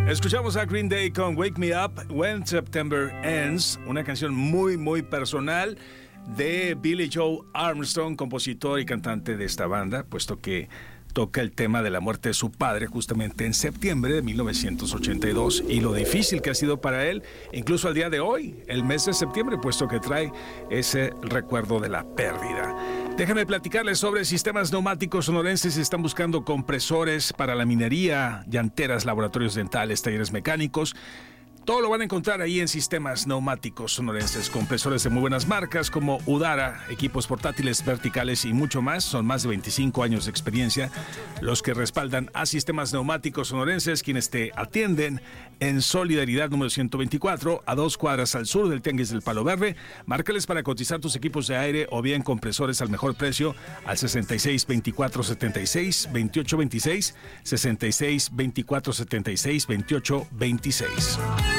Escuchamos a Green Day con Wake Me Up When September Ends, una canción muy personal de Billie Joe Armstrong, compositor y cantante de esta banda, puesto que toca el tema de la muerte de su padre justamente en septiembre de 1982 y lo difícil que ha sido para él, incluso al día de hoy, el mes de septiembre, puesto que trae ese recuerdo de la pérdida. Déjenme platicarles sobre sistemas neumáticos sonorenses. Están buscando compresores para la minería, llanteras, laboratorios dentales, talleres mecánicos. Todo lo van a encontrar ahí en Sistemas Neumáticos Sonorenses. Compresores de muy buenas marcas como Udara, equipos portátiles, verticales y mucho más. Son más de 25 años de experiencia los que respaldan a Sistemas Neumáticos Sonorenses, quienes te atienden en Solidaridad número 124, a 2 cuadras al sur del Tianguis del Palo Verde. Márcales para cotizar tus equipos de aire o bien compresores al mejor precio al 66 24 76 28 26, 66 24 76 28 26.